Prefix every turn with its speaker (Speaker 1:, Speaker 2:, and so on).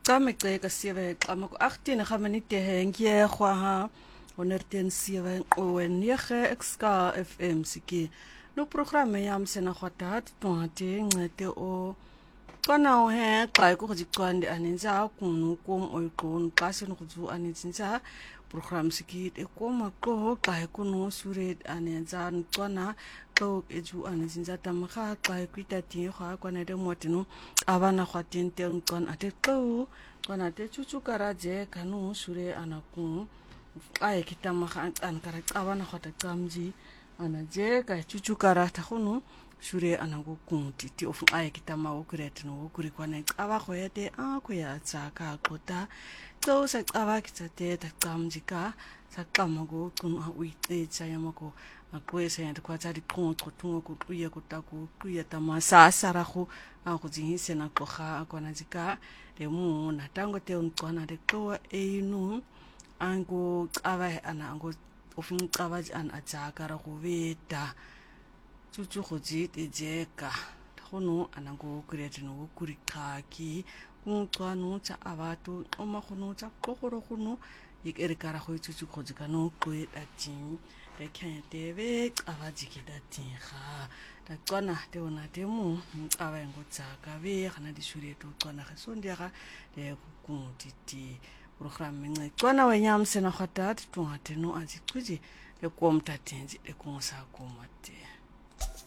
Speaker 1: Qameceka siwe qama ku 18 gaminute hengie gwa honerten siwe qowen yege xka FM siki no programme yam sena khwatat twate ncete o kona o he xa ku gicwande aninza kunu kum oiqon xasini kuzu aninza program siki e koma qo xa kunu suret aninza ncwana xo eju aninza tamkha xa kwitati kha kwana de motino abana khwatin te ncwana ate xo kwana te chuchu karaje kanu sure anaku ay kitamkha an kara abana khwata xamji anaje ka chuchu karata khunu shure anago kunti ti of ay kitama ukret no ukuri kwana aba khoyete akuya tsaka qota so sa aba kitsate ta xamjika sa xamago kun uyicecha yamako akwese yanta kwatsa di qonqo tungo ku uye kutaku kuya tamasa sarahu akuzihise na qoha akona zika le mu na tango te uncwana de qoa einu ango aba ana ango ofin qaba an atsaka ra go beta chuchu khoji tejeka khono anango create no kuri khaki uncwano tsa abatu oma khono tsa qogoro khono ikerikara go chuchu khoji kano qweta tin le khentebe abajiki datinga taqwana te ona temu aba ngotsaka be gana di shure to qwana ga sondiaga le kutiti program ngcwana wenyam sena khatat twate no aziqiji le komtatenzi le konsa komate